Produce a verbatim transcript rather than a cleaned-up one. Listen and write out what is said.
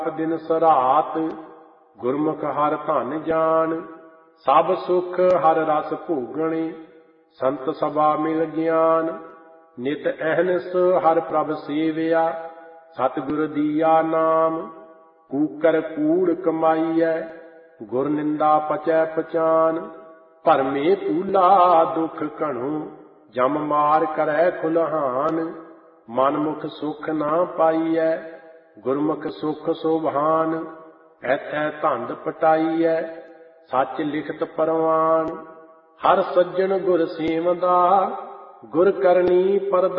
दिन सरात गुरमुख हर धन जान। सब सुख हर रस भोगणे संत सभा मिल ज्ञान। नित अहनस हर प्रभ सेविया सतगुर दिया नाम। कूकर कूड़ कमाईਐ गुर निंदा पचै पचान। भरमे तूला दुख घणो जम मार करै खुलहान। मनमुख सुख ना पाईਐ गुरमुख सुख सोभान। ऐथै धंध पटाईਐ सच लिखत परवान। हर सज्जन गुर सेवदा गुर करनी परदान।